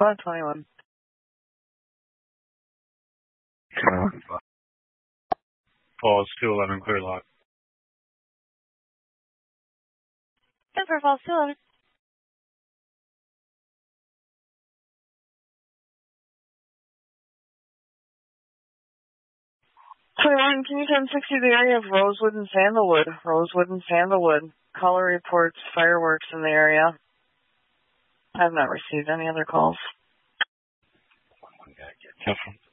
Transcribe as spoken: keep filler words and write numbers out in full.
five twenty-one. Falls two eleven, clear lock. Denver Falls two eleven. twenty-one, can you ten sixty the area of Rosewood and Sandalwood? Rosewood and Sandalwood. Caller reports fireworks in the area. I have not received any other calls. Careful.